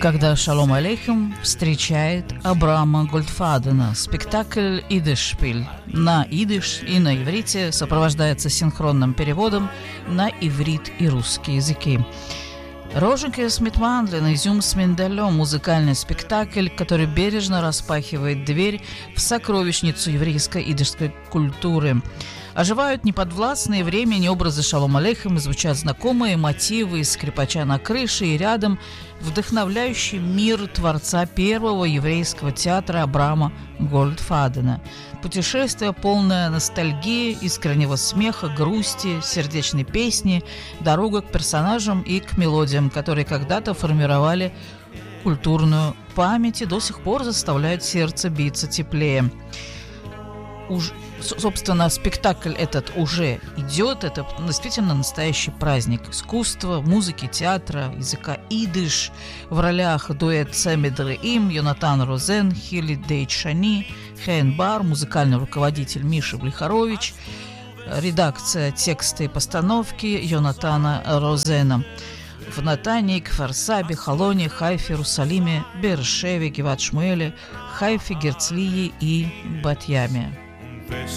Когда Шалом Алейхем встречает Абрама Гольдфадена. Спектакль «Идиш-шпиль» на идиш и на иврите сопровождается синхронным переводом на иврит и русский языки. «Роженке Смитмандлен, изюм с миндалем» – музыкальный спектакль, который бережно распахивает дверь в сокровищницу еврейской идишской культуры. Оживают неподвластные времени образы Шалом Алейхем, и звучат знакомые мотивы из «Скрипача на крыше» и рядом вдохновляющий мир творца первого еврейского театра Абрама Гольдфадена. Путешествие, полное ностальгии, искреннего смеха, грусти, сердечной песни, дорога к персонажам и к мелодиям, которые когда-то формировали культурную память и до сих пор заставляют сердце биться теплее. Собственно, спектакль этот уже идет, это действительно настоящий праздник искусства, музыки, театра, языка идиш. В ролях дуэт Цемед Реим, Йонатан Розен, Хили Дейт Шани, Хейн Бар, музыкальный руководитель Миша Блихарович, редакция текста и постановки Йонатана Розена. В Натании, Кфар-Сабе, Холоне, Хайфе, Иерусалиме, Бершеве, Геват-Шмуэле, Хайфе, Герцлии и Бат-Яме.